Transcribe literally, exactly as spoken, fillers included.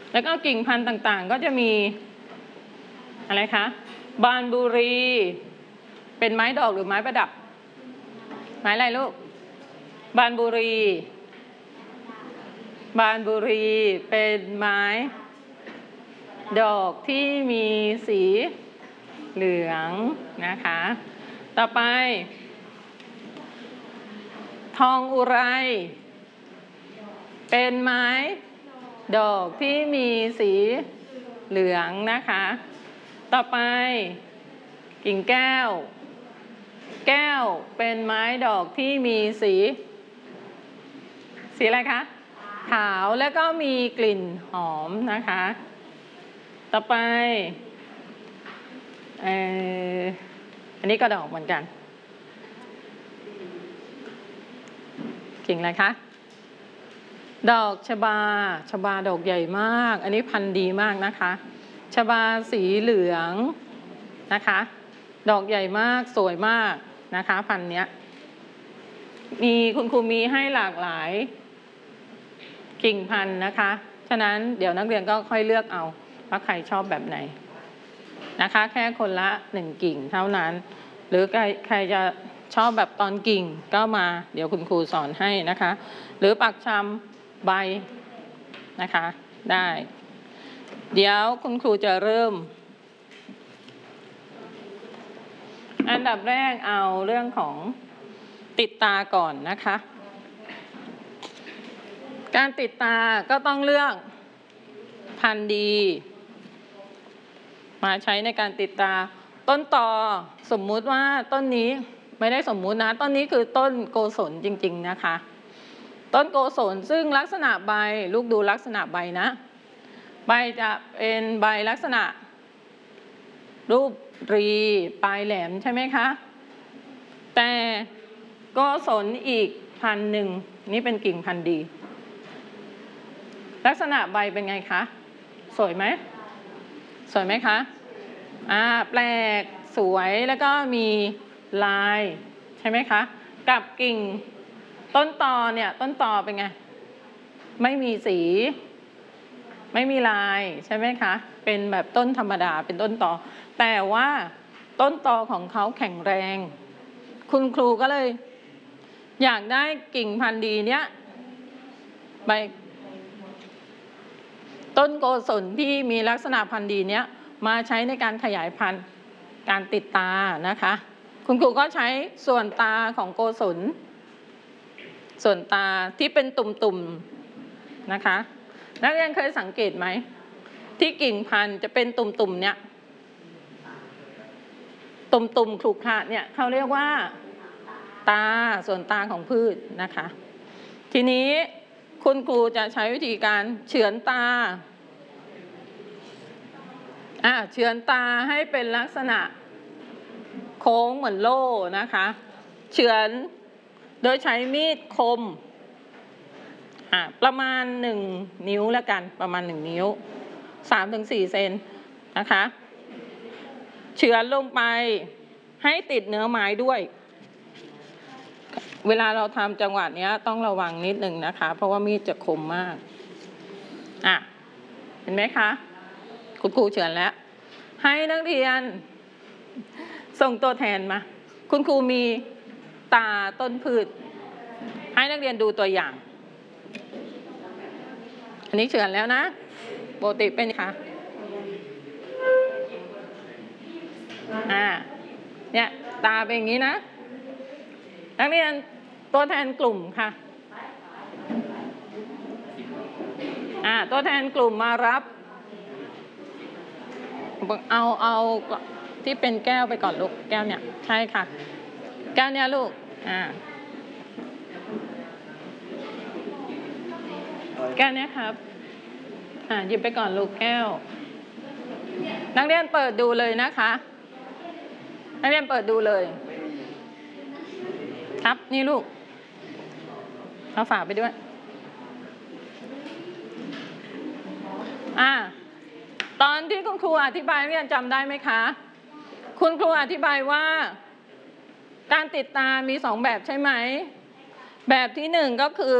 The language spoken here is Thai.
แล้วก็กิ่งพันธุ์ต่างๆก็จะมีอะไรคะบานบุรีเป็นไม้ดอกหรือไม้ประดับไม้อะไรลูกบานบุรีบานบุรีเป็นไม้ดอกที่มีสีเหลืองนะคะต่อไปทองอุไรเป็นไม้ดอกที่มีสีเหลืองนะคะต่อไปกิ่งแก้วแก้วเป็นไม้ดอกที่มีสีสีอะไรคะขาวแล้วก็มีกลิ่นหอมนะคะต่อไปเอ่ออันนี้ก็ดอกเหมือนกันกิ่งอะไรคะดอกชบาชบาดอกใหญ่มากอันนี้พันธุ์ดีมากนะคะชบาสีเหลืองนะคะดอกใหญ่มากสวยมากนะคะพันธุ์เนี้ยมีคุณครูมีให้หลากหลายกิ่งพันธุ์นะคะฉะนั้นเดี๋ยวนักเรียนก็ค่อยเลือกเอาว่าใครชอบแบบไหนนะคะแค่คนละหนึ่งกิ่งเท่านั้นหรือใครใครจะชอบแบบตอนกิ่งก็มาเดี๋ยวคุณครูสอนให้นะคะหรือปักชำใบนะคะได้เดี๋ยวคุณครูจะเริ่มอันดับแรกเอาเรื่องของติดตาก่อนนะคะการติดตาก็ต้องเลือกพันธุ์ดีมาใช้ในการติดตาต้นตอสมมุติว่าต้นนี้ไม่ได้สมมุตินะต้นนี้คือต้นโกศลจริงๆนะคะต้นโกศลซึ่งลักษณะใบลูกดูลักษณะใบนะใบจะเป็นใบลักษณะรูปรีปลายแหลมใช่ไหมคะแต่โกศลอีกพันหนึ่งนี่เป็นกิ่งพันธุ์ดีลักษณะใบเป็นไงคะสวยไหมสวยไหมคะอ่าแปลกสวยแล้วก็มีลายใช่ไหมคะกับกิ่งต้นตอเนี่ยต้นตอเป็นไงไม่มีสีไม่มีลายใช่ไหมคะเป็นแบบต้นธรรมดาเป็นต้นตอแต่ว่าต้นตอของเขาแข็งแรงคุณครูก็เลยอยากได้กิ่งพันธุ์ดีเนี้ยใบต้นโกศลที่มีลักษณะพันธุ์ดีเนี้ยมาใช้ในการขยายพันธุ์การติดตานะคะคุณครูก็ใช้ส่วนตาของโกศลส่วนตาที่เป็นตุ่มๆนะคะนักเรียนเคยสังเกตไหมที่กิ่งพันธุ์จะเป็นตุ่มๆเนี่ยตุ่มๆขรุขระเนี่ยเขาเรียกว่าตาส่วนตาของพืชนะคะทีนี้คุณครูจะใช้วิธีการเฉือนตาอ่ะเฉือนตาให้เป็นลักษณะโค้งเหมือนโล่นะคะเฉือนโดยใช้มีดคมอ่ะประมาณหนึ่งนิ้วแล้วกันประมาณหนึ่งนิ้วสามถึงสี่เซนนะคะเฉือนลงไปให้ติดเนื้อไม้ด้วยเวลาเราทำจังหวะนี้ต้องระวังนิดหนึ่งนะคะเพราะว่ามีดจะคมมากอ่ะเห็นไหมคะคุณครูเฉือนแล้วให้นักเรียนส่งตัวแทนมาคุณครูมีตาต้นพืชให้นักเรียนดูตัวอย่างอันนี้เฉือนแล้วนะปกติเป็นค่ะอ่าเนี่ยตาเป็นอย่างนี้นะนักเรียนตัวแทนกลุ่มค่ะอ่าตัวแทนกลุ่มมารับเอาเอาที่เป็นแก้วไปก่อนลูกแก้วเนี่ยใช่ค่ะแก้วเนี่ยลูกอ่าแก้วเนี่ยครับอ่าหยิบไปก่อนลูกแก้วนักเรียนเปิดดูเลยนะคะนักเรียนเปิดดูเลยครับนี่ลูกเอาฝาไปด้วยอ่าตอนที่คุณครูอธิบายนักเรียนจำได้ไหมคะคุณครูอธิบายว่าการติดตามีสองแบบใช่ไหมแบบที่หนึ่งก็คือ